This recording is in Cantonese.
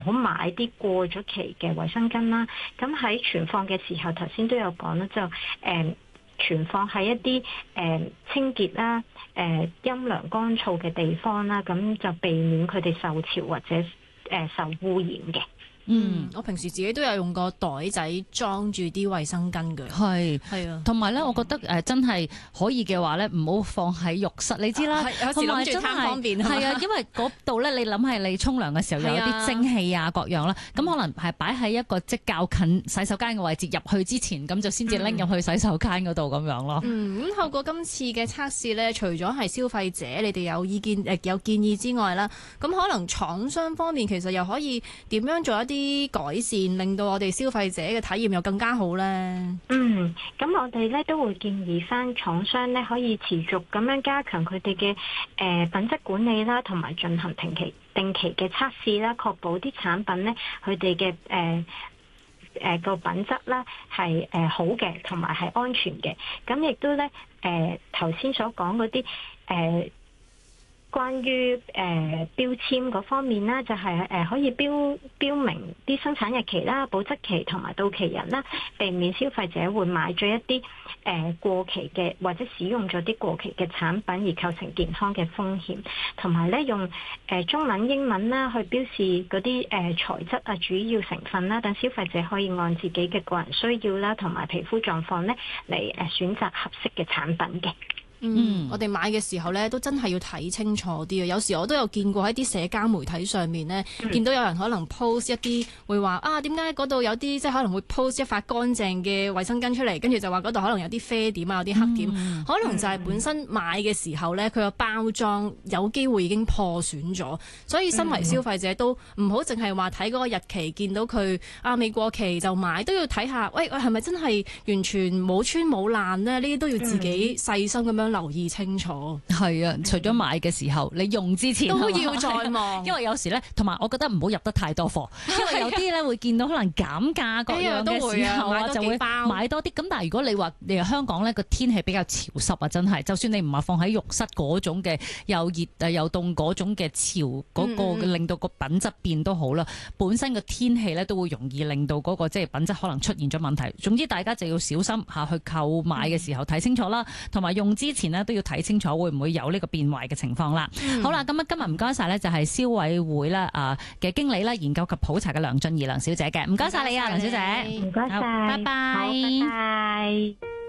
好買啲過咗期嘅衛生巾啦。咁喺存放嘅時候，頭先都有講啦，就存放喺一啲清潔啦、陰涼乾燥嘅地方啦，咁就避免佢哋受潮或者受污染嘅。 我平時自己都有用個袋仔裝住啲衛生巾嘅。係啊， 同埋咧，我覺得真係可以嘅話咧，唔好放喺浴室，你知啦。 有時諗住貪方便係啊，因為嗰度咧，你諗係你沖涼嘅時候有啲蒸汽啊各樣啦，咁可能係擺喺一個即較近洗手間嘅位置，入去之前咁就先至拎入去洗手間嗰度咁樣咯。 咁透過今次嘅測試咧，除咗係消費者你哋有意見有建議之外啦，咁可能廠商方面其實又可以點樣做一啲改善，令到我哋消費者嘅體驗又更加好呢？ 咁我哋咧都會建議翻廠商咧可以持續咁樣加強佢哋嘅品質管理啦，同埋進行定期嘅測試啦，確保啲產品咧佢哋嘅個品質啦係好嘅，同埋係安全嘅。咁亦都咧頭先所講嗰啲關於標籤嗰方面啦，就係可以標明啲生產日期啦、保質期同埋到期日啦，避免消費者會買咗一啲過期嘅或者使用咗啲過期嘅產品而構成健康嘅風險。同埋咧用中文、英文啦去標示嗰啲材質啊、主要成分啦，等消費者可以按自己嘅個人需要啦同埋皮膚狀況咧嚟選擇合適嘅產品嘅。 我哋買嘅時候咧，都真係要睇清楚啲啊！有時我都有見過喺啲社交媒體上面咧，見到有人可能 post 一啲會話點解嗰度有啲即係可能會 post 一塊乾淨嘅衛生巾出嚟，跟住就話嗰度可能有啲啡點啊、有啲黑點，可能就係本身買嘅時候咧，佢個包裝有機會已經破損咗，所以身為消費者都唔好淨係話睇嗰個日期，見到佢未過期就買，都要睇下，喂係咪真係完全冇穿冇爛呢？呢啲都要自己細心咁樣留意清楚。 係啊，除咗買嘅時候，你用之前都要再望， 因為有時咧，同埋我覺得唔好入得太多貨，因為有啲咧會見到可能減價各樣嘅時候啊，就會買多啲。咁但係如果你話香港咧個天氣比較潮濕啊，真係，就算你唔係放喺浴室嗰種嘅又熱又凍嗰種嘅潮嗰個令到個品質變都好啦，本身個天氣咧都會容易令到嗰個即係品質可能出現咗問題。總之大家就要小心下去購買嘅時候睇清楚啦，同埋用之前呢都要睇清楚會唔會有呢個變壞嘅情況啦。好啦，咁今日唔該晒咧，就係消委會啦嘅經理啦，研究及普查嘅梁俊儀梁小姐嘅，唔該晒你啊，梁小姐， 唔該晒， 拜拜。 好，拜拜。